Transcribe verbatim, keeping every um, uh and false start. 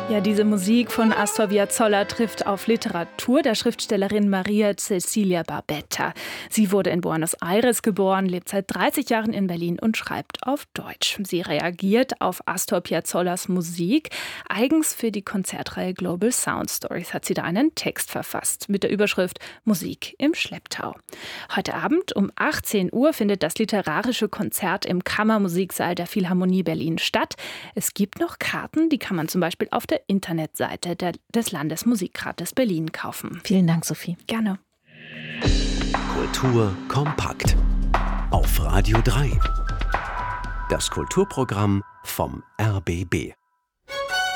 Ja, diese Musik von Astor Piazzolla trifft auf Literatur der Schriftstellerin Maria Cecilia Barbetta. Sie wurde in Buenos Aires geboren, lebt seit dreißig Jahren in Berlin und schreibt auf Deutsch. Sie reagiert auf Astor Piazzollas Musik. Eigens für die Konzertreihe Global Sound Stories hat sie da einen Text verfasst mit der Überschrift Musik im Schlepptau. Heute Abend um achtzehn Uhr findet das literarische Konzert im Kammermusiksaal der Philharmonie Berlin statt. Es gibt noch Karten, die kann man zum Beispiel auf der Internetseite der, des Landesmusikrates Berlin kaufen. Vielen Dank, Sophie. Gerne. Kultur kompakt auf Radio drei. Das Kulturprogramm vom R B B.